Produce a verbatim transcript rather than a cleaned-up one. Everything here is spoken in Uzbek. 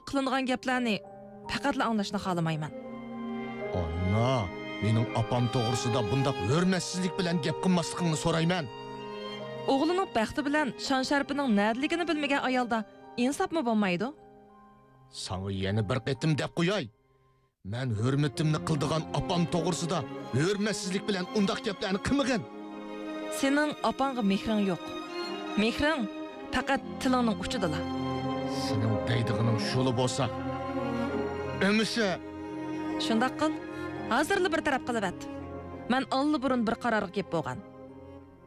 qilingan gaplarni faqatla anglashni xohlamayman. Anna, mening opam to'g'risida bundaq hurmatsizlik bilan gap qilmasligingni so'rayman. O'g'lining baxti bilan shon sharpining nadligini bilmagan ayolda insofmi bo'lmaydi? Sana yana bir qitim deb qo'yay. Men hurmatimni qildigan opam to'g'risida hurmatsizlik bilan undaq gaplarni qilmagan. Sening opangga mehring yo'q. Mehring faqat tilingning uchidala. Sening deydig'ining shuli bo'lsa, ömüsü. Shundaq qil. Hozirli bir taraf qilib at. Men alli burun bir qarorga kelib bo'lgan.